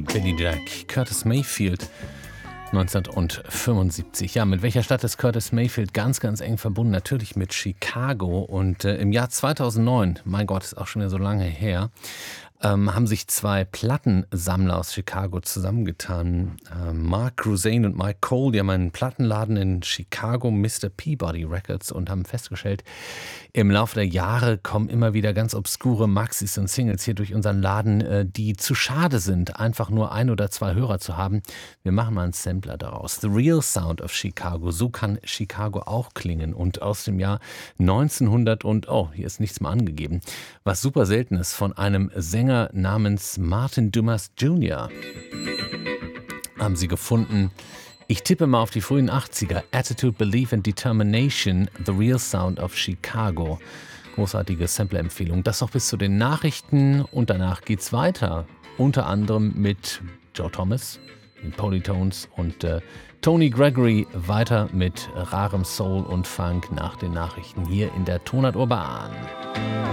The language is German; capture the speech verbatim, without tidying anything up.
Billy Jack, Curtis Mayfield, neunzehnhundertfünfundsiebzig. Ja, mit welcher Stadt ist Curtis Mayfield ganz, ganz eng verbunden? Natürlich mit Chicago. Und äh, im Jahr zweitausendneun, mein Gott, ist auch schon wieder so lange her, ähm, haben sich zwei Plattensammler aus Chicago zusammengetan. Äh, Mark Cruzane und Mike Cole, die haben einen Plattenladen in Chicago, Mister Peabody Records, und haben festgestellt, im Laufe der Jahre kommen immer wieder ganz obskure Maxis und Singles hier durch unseren Laden, äh, die zu schade sind, einfach nur ein oder zwei Hörer zu haben. Wir machen mal einen Sampler daraus. The Real Sound of Chicago, so kann Chicago auch klingen. Und aus dem Jahr neunzehnhundert und, oh, hier ist nichts mehr angegeben, was super selten ist, von einem Sänger namens Martin Dumas Junior haben sie gefunden. Ich tippe mal auf die frühen achtziger. Attitude, Belief and Determination, The Real Sound of Chicago. Großartige Sampler-Empfehlung. Das noch bis zu den Nachrichten und danach geht's weiter. Unter anderem mit Joe Thomas, den Polytones und äh, Tony Gregory, weiter mit rarem Soul und Funk nach den Nachrichten hier in der Tonart Urban.